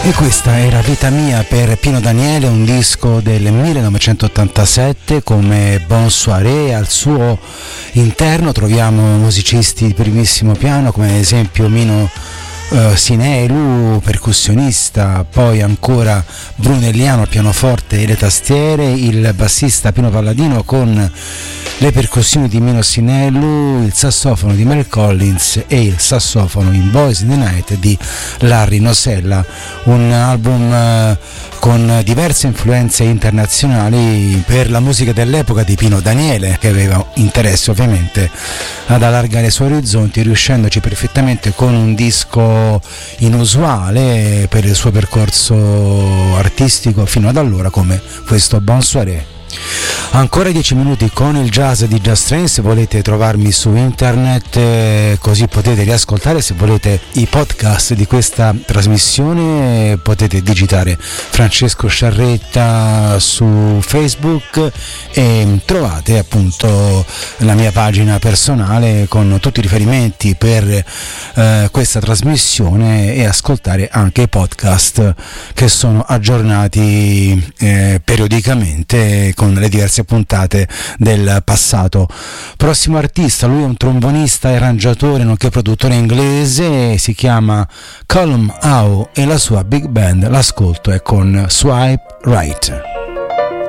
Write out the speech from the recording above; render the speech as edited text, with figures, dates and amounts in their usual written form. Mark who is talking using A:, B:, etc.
A: E questa era Vita Mia per Pino Daniele, un disco del 1987 come Bon Soirée. Al suo interno troviamo musicisti di primissimo piano come ad esempio Mino Sinelu, percussionista, poi ancora Brunelliano al pianoforte e le tastiere, il bassista Pino Palladino con le percussioni di Mino Sinelu, il sassofono di Mel Collins e il sassofono in Boys in the Night di Larry Nosella. Un album con diverse influenze internazionali per la musica dell'epoca di Pino Daniele, che aveva interesse ovviamente ad allargare i suoi orizzonti, riuscendoci perfettamente con un disco inusuale per il suo percorso artistico fino ad allora, come questo Bon Soirée. Ancora 10 minuti con il jazz di Jazz Train. Se volete trovarmi su internet, così potete riascoltare. Se volete i podcast di questa trasmissione, potete digitare Francesco Sciarretta su Facebook e trovate appunto la mia pagina personale con tutti i riferimenti per questa trasmissione, e ascoltare anche i podcast che sono aggiornati periodicamente con le diverse puntate del passato. Prossimo artista, lui è un trombonista e arrangiatore nonché produttore inglese, si chiama Colum Howe e la sua big band. L'ascolto è con Swipe Right.